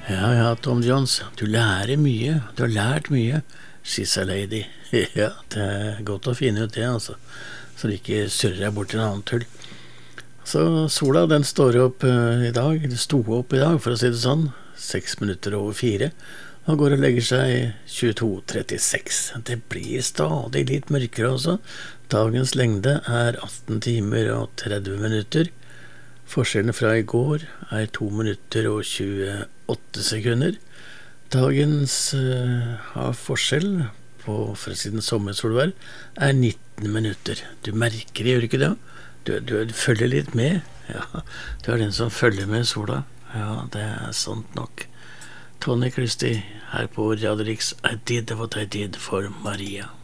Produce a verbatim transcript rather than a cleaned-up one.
Ja, ja, Tom Jones, du lærer mye. Du har lært mye. She's a lady. Ja, det er godt å finne ut det, altså. Så du ikke surrer deg bort til en annen tull. Så sola, den står opp uh, i dag. Det sto opp i dag, for å si det sånn. Seks minutter over fire. Og går og legger seg tjueto trettiseks. Det blir stadig litt mørkere også. Dagens lengde er atten timer og tretti minutter. Forskjellen fra i går er to minutter og tjueåtte sekunder. Dagens uh, har forskjell på for siden sommersolvær er nitten minutter. Du merker det, gjør ikke det? Du, du, du følger litt med. Ja, du er den som følger med sola. Ja, det er sant nok. Tony Christie her på Radio Rix. I did what I did for Maria.